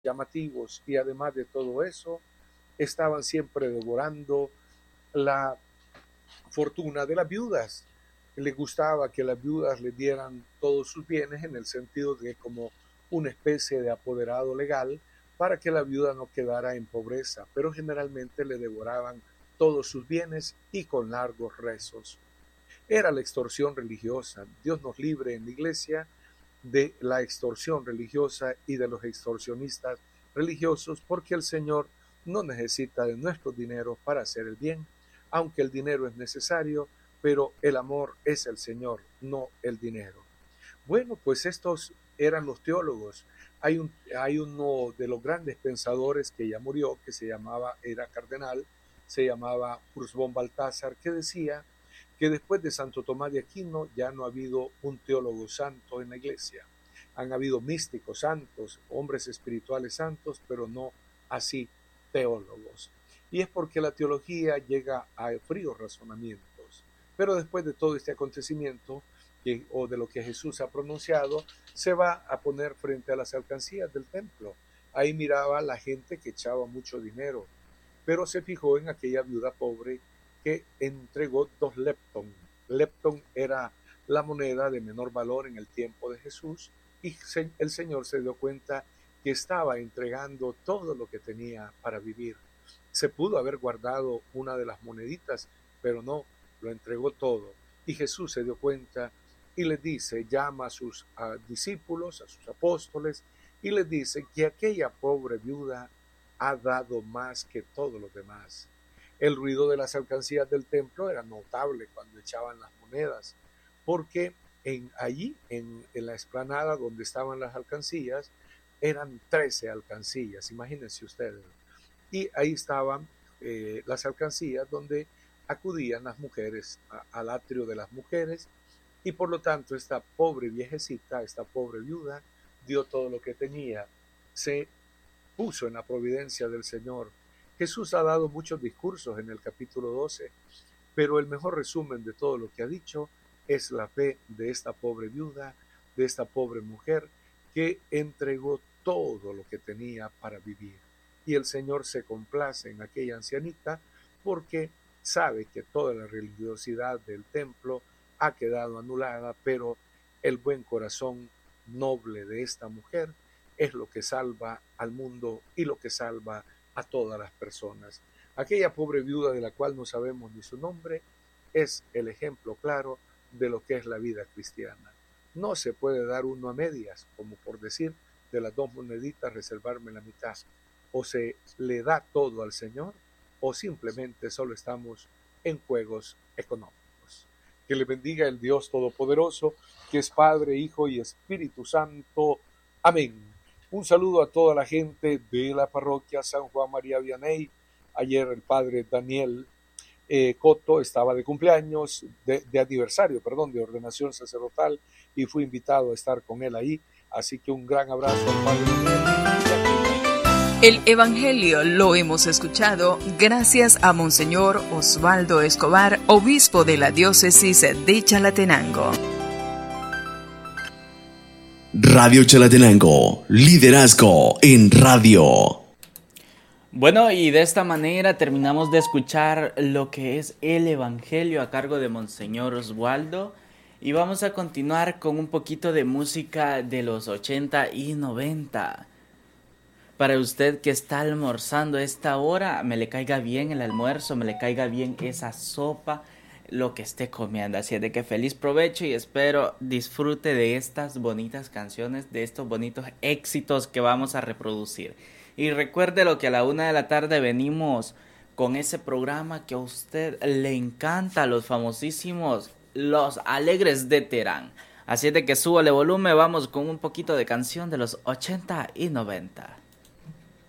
llamativos y además de todo eso, estaban siempre devorando la fortuna de las viudas. Les gustaba que las viudas les dieran todos sus bienes en el sentido de como una especie de apoderado legal para que la viuda no quedara en pobreza, pero generalmente le devoraban todos sus bienes y con largos rezos. Era la extorsión religiosa. Dios nos libre en la iglesia de la extorsión religiosa y de los extorsionistas religiosos, porque el Señor no necesita de nuestro dinero para hacer el bien, aunque el dinero es necesario, pero el amor es el Señor, no el dinero. Bueno, pues estos eran los teólogos. Hay uno de los grandes pensadores que ya murió, que era cardenal, se llamaba Urs von Balthasar, que decía que después de Santo Tomás de Aquino ya no ha habido un teólogo santo en la iglesia. Han habido místicos santos, hombres espirituales santos, pero no así teólogos. Y es porque la teología llega a fríos razonamientos. Pero después de todo este acontecimiento, o de lo que Jesús ha pronunciado, se va a poner frente a las alcancías del templo. Ahí miraba la gente que echaba mucho dinero, pero se fijó en aquella viuda pobre que entregó 2 lepton. Lepton era la moneda de menor valor en el tiempo de Jesús, y el Señor se dio cuenta que estaba entregando todo lo que tenía para vivir. Se pudo haber guardado una de las moneditas, pero no, lo entregó todo. Y Jesús se dio cuenta y les dice, llama a sus discípulos, a sus apóstoles, y les dice que aquella pobre viuda ha dado más que todos los demás. El ruido de las alcancías del templo era notable cuando echaban las monedas, porque allí, en la explanada donde estaban las alcancías, eran 13 alcancías, imagínense ustedes. Y ahí estaban las alcancías donde acudían las mujeres al atrio de las mujeres, y por lo tanto esta pobre viejecita, esta pobre viuda, dio todo lo que tenía, se puso en la providencia del Señor. Jesús ha dado muchos discursos en el capítulo 12, pero el mejor resumen de todo lo que ha dicho es la fe de esta pobre viuda, de esta pobre mujer que entregó todo lo que tenía para vivir. Y el Señor se complace en aquella ancianita porque sabe que toda la religiosidad del templo ha quedado anulada, pero el buen corazón noble de esta mujer es lo que salva al mundo y lo que salva a todas las personas. Aquella pobre viuda de la cual no sabemos ni su nombre es el ejemplo claro de lo que es la vida cristiana. No se puede dar uno a medias, como por decir, de las 2 moneditas reservarme la mitad. O se le da todo al Señor, o simplemente solo estamos en juegos económicos. Que le bendiga el Dios Todopoderoso, que es Padre, Hijo y Espíritu Santo. Amén. Un saludo a toda la gente de la parroquia San Juan María Vianney. Ayer el padre Daniel Coto estaba de cumpleaños, de aniversario, perdón, de ordenación sacerdotal, y fui invitado a estar con él ahí. Así que un gran abrazo al padre Daniel. El Evangelio lo hemos escuchado gracias a Monseñor Osvaldo Escobar, obispo de la diócesis de Chalatenango. Radio Chalatenango, liderazgo en radio. Bueno, y de esta manera terminamos de escuchar lo que es el Evangelio a cargo de Monseñor Osvaldo. Y vamos a continuar con un poquito de música de los 80 y 90. Para usted que está almorzando a esta hora, me le caiga bien el almuerzo, me le caiga bien esa sopa, lo que esté comiendo. Así es de que feliz provecho y espero disfrute de estas bonitas canciones, de estos bonitos éxitos que vamos a reproducir. Y recuerde lo que a la 1:00 p.m. venimos con ese programa que a usted le encanta, los famosísimos, los alegres de Terán. Así es de que súbale volumen, vamos con un poquito de canción de los 80 y 90.